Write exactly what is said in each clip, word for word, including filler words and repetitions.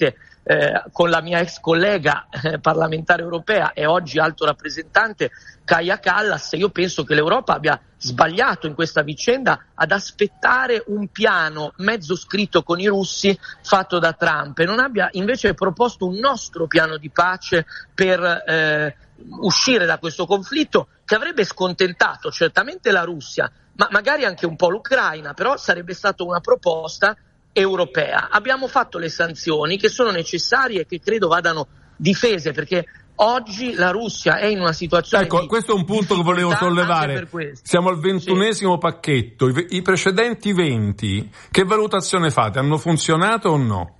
eh, con la mia ex collega eh, parlamentare europea e oggi alto rappresentante Kaja Kallas. Io penso che l'Europa abbia sbagliato in questa vicenda ad aspettare un piano mezzo scritto con i russi fatto da Trump e non abbia invece proposto un nostro piano di pace per eh, uscire da questo conflitto, che avrebbe scontentato certamente la Russia, ma magari anche un po' l'Ucraina, però sarebbe stata una proposta europea. Abbiamo fatto le sanzioni che sono necessarie e che credo vadano difese, perché oggi la Russia è in una situazione ecco, di questo è un punto che volevo sollevare. Siamo al ventunesimo sì. pacchetto. I, I precedenti venti, che valutazione fate? Hanno funzionato o no?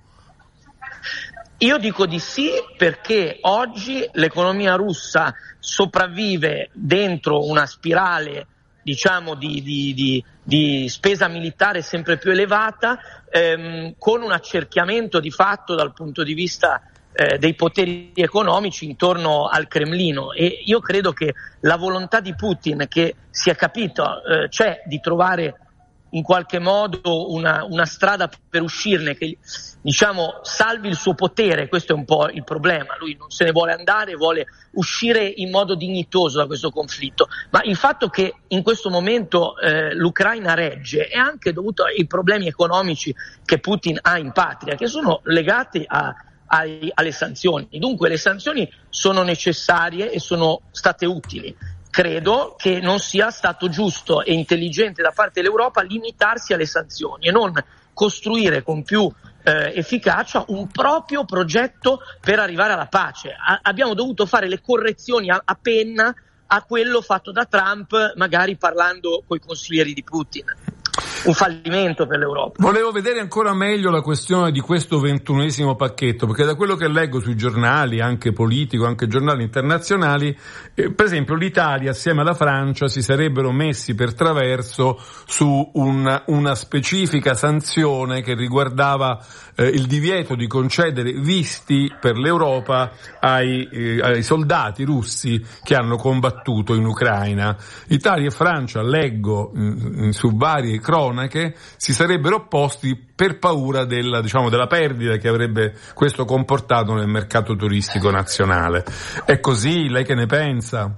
Io dico di sì, perché oggi l'economia russa sopravvive dentro una spirale, diciamo, di, di, di, di spesa militare sempre più elevata, ehm, con un accerchiamento di fatto dal punto di vista eh, dei poteri economici intorno al Cremlino. E io credo che la volontà di Putin, che si è capito eh, c'è di trovare in qualche modo una, una strada per uscirne, che diciamo salvi il suo potere, questo è un po' il problema, lui non se ne vuole andare, vuole uscire in modo dignitoso da questo conflitto, ma il fatto che in questo momento eh, l'Ucraina regge è anche dovuto ai problemi economici che Putin ha in patria, che sono legati a Ai, alle sanzioni. Dunque le sanzioni sono necessarie e sono state utili. Credo che non sia stato giusto e intelligente da parte dell'Europa limitarsi alle sanzioni e non costruire con più eh, efficacia un proprio progetto per arrivare alla pace. A- abbiamo dovuto fare le correzioni a-, a penna a quello fatto da Trump, magari parlando coi consiglieri di Putin. Un fallimento per l'Europa. Volevo vedere ancora meglio la questione di questo ventunesimo pacchetto, perché da quello che leggo sui giornali, anche politico, anche giornali internazionali, eh, per esempio l'Italia assieme alla Francia si sarebbero messi per traverso su una, una specifica sanzione che riguardava eh, il divieto di concedere visti per l'Europa ai, eh, ai soldati russi che hanno combattuto in Ucraina. Italia e Francia, leggo mh, su varie cronache, che si sarebbero opposti per paura della, diciamo, della perdita che avrebbe questo comportato nel mercato turistico nazionale. È così? Lei che ne pensa?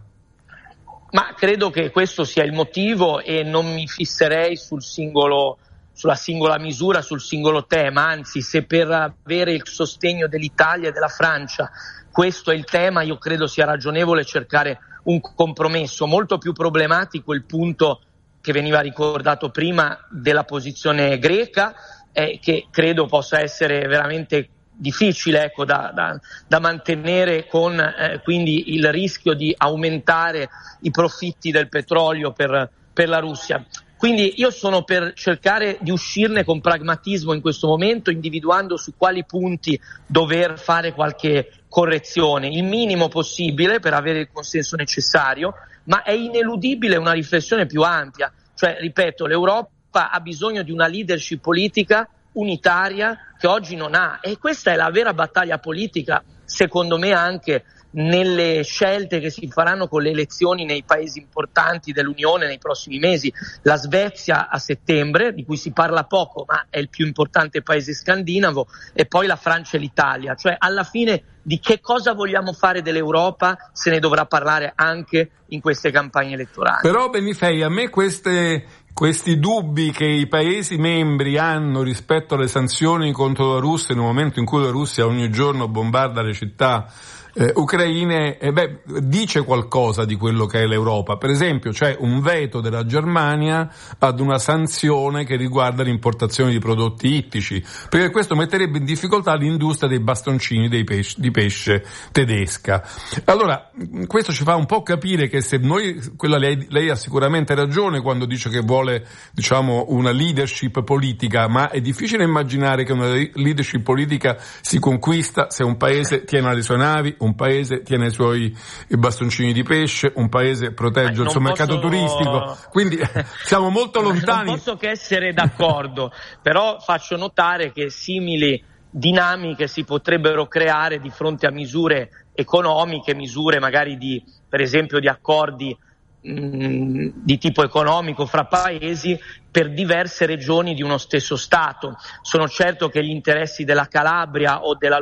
Ma credo che questo sia il motivo e non mi fisserei sul singolo, sulla singola misura, sul singolo tema, anzi se per avere il sostegno dell'Italia e della Francia questo è il tema, io credo sia ragionevole cercare un compromesso. Molto più problematico il punto che veniva ricordato prima della posizione greca, eh, che credo possa essere veramente difficile ecco, da, da, da mantenere, con eh, quindi il rischio di aumentare i profitti del petrolio per, per la Russia. Quindi io sono per cercare di uscirne con pragmatismo in questo momento, individuando su quali punti dover fare qualche correzione, il minimo possibile per avere il consenso necessario, ma è ineludibile una riflessione più ampia. Cioè, ripeto, l'Europa ha bisogno di una leadership politica unitaria che oggi non ha, e questa è la vera battaglia politica, secondo me, anche nelle scelte che si faranno con le elezioni nei paesi importanti dell'Unione nei prossimi mesi. La Svezia a settembre, di cui si parla poco ma è il più importante paese scandinavo, e poi la Francia e l'Italia. Cioè, alla fine, di che cosa vogliamo fare dell'Europa se ne dovrà parlare anche in queste campagne elettorali. Però Benifei, a me queste questi dubbi che i Paesi membri hanno rispetto alle sanzioni contro la Russia, in un momento in cui la Russia ogni giorno bombarda le città eh, ucraine, eh, beh, dice qualcosa di quello che è l'Europa. Per esempio c'è un veto della Germania ad una sanzione che riguarda l'importazione di prodotti ittici, perché questo metterebbe in difficoltà l'industria dei bastoncini dei pesce, di pesce tedesca. Allora, questo ci fa un po' capire che se noi, quella lei, lei ha sicuramente ragione quando dice che vuole, diciamo, una leadership politica, ma è difficile immaginare che una leadership politica si conquista se un paese tiene le sue navi, un paese tiene i suoi i bastoncini di pesce, un paese protegge il suo posso... mercato turistico, quindi siamo molto lontani. Non posso che essere d'accordo, però faccio notare che simili dinamiche si potrebbero creare di fronte a misure economiche, misure magari di, per esempio, di accordi mh, di tipo economico fra paesi per diverse regioni di uno stesso Stato. Sono certo che gli interessi della Calabria o della